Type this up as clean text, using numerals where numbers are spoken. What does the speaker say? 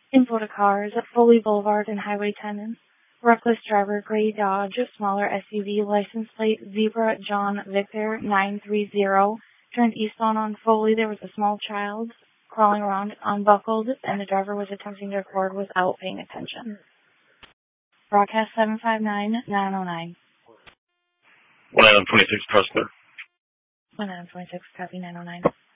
Info to cars at Foley Boulevard and Highway 10. Reckless driver, gray Dodge, smaller SUV, license plate Zebra John Victor 930. Turned eastbound on Foley. There was a small child crawling around unbuckled, and the driver was attempting to record without paying attention. Broadcast 759-909. 1926 Trustler. 1926, copy 909.